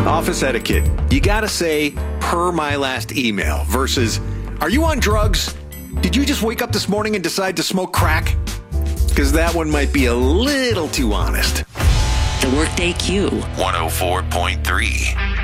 Office etiquette. You gotta say, per my last email, versus, are you on drugs? Did you just wake up this morning and decide to smoke crack? Because that one might be a little too honest. The Workday Q. 104.3.